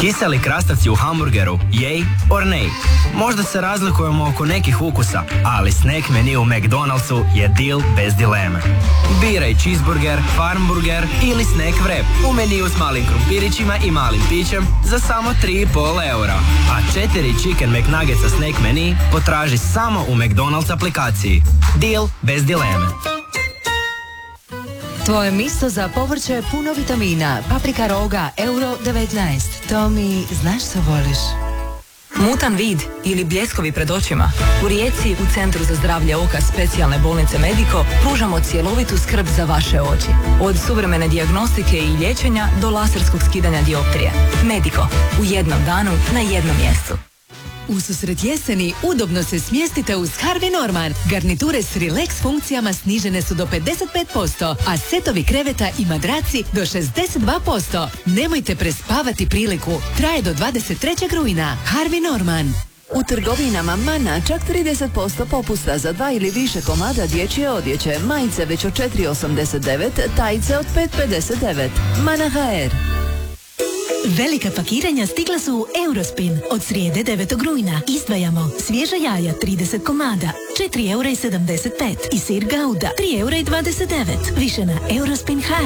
Kiseli krastavci u hamburgeru, yay or nay? Možda se razlikujemo oko nekih ukusa, ali snack menu u McDonald'su je deal bez dileme. Biraj cheeseburger, farmburger ili snack wrap u meniju s malim krumpirićima i malim pićem za samo 3,5 eura. A 4 Chicken McNuggetsa snack menu potraži samo u McDonald's aplikaciji. Deal bez dileme. Tvoje misto za povrće je puno vitamina. Paprika roga, euro 19. To mi, znaš što voliš? Mutan vid ili bljeskovi pred očima? U Rijeci, u Centru za zdravlje oka specijalne bolnice Mediko, pružamo cjelovitu skrb za vaše oči. Od suvremene dijagnostike i liječenja do laserskog skidanja dioptrije. Mediko, u jednom danu, na jednom mjestu. Ususret jeseni udobno se smjestite uz Harvey Norman. Garniture s relax funkcijama snižene su do 55%, a setovi kreveta i madraci do 62%. Nemojte prespavati priliku. Traje do 23. rujna. Harvey Norman. U trgovinama Mana čak 30% popusta za 2 ili više komada dječje odjeće. Majice već od 4,89, tajice od 5,59. Mana HR. Velika pakiranja stigla su u Eurospin. Od srijede 9. rujna izdvajamo svježa jaja 30 komada, 4,75 € i sir Gouda 3,29 €. Više na Eurospin.hr.